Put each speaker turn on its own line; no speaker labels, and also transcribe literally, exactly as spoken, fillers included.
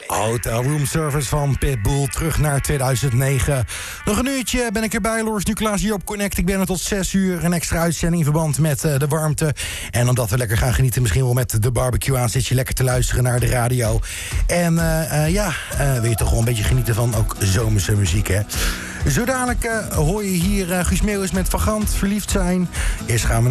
Hotel Room Service van Pitbull, terug naar tweeduizend negen. Nog een uurtje ben ik erbij, Loris Nicolaas hier op Connect. Ik ben er tot zes uur, een extra uitzending in verband met uh, de warmte. En omdat we lekker gaan genieten, misschien wel met de barbecue aan, zit je lekker te luisteren naar de radio. En uh, uh, ja, uh, wil je toch wel een beetje genieten van ook zomerse muziek, hè? Zo dadelijk uh, hoor je hier uh, Guus Meeuwis met Vagant, Verliefd zijn. Eerst gaan we